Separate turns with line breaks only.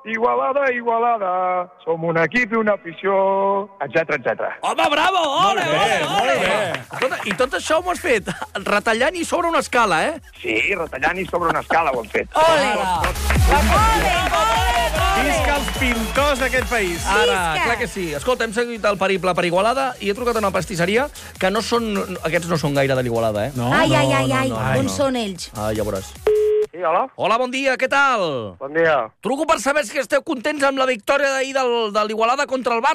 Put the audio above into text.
Igualada, Igualada, som un equip i una afició, etc.
Home, bravo! Ole,
Molt bé.
Escolta, i tot això ho has fet retallant i sobre una escala, eh?
Sí, retallant i sobre una escala ho hem fet.
Visca els pintors d'aquest país.
Ara, clar que sí. Escolta, hem seguit el periple per Igualada i he trucat a una pastisseria que no són... Aquests no són gaire de l'Igualada, eh?
No,
Ai, on són ells?
Ah, ja veuràs.
Sí, hola?
Hola, bon dia, què tal?
Bon dia.
Truco per saber si esteu contents amb la victòria d'ahir de l'Igualada contra el Barça.